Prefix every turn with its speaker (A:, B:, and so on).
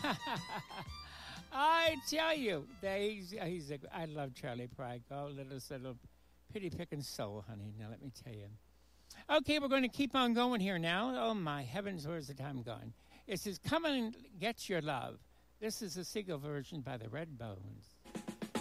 A: I tell you, I love Charlie Pride. Oh, little pity-picking soul, honey. Now, let me tell you. Okay, we're going to keep on going here now. Oh, my heavens, where's the time gone? It says, come and get your love. This is a single version by the Red Bones.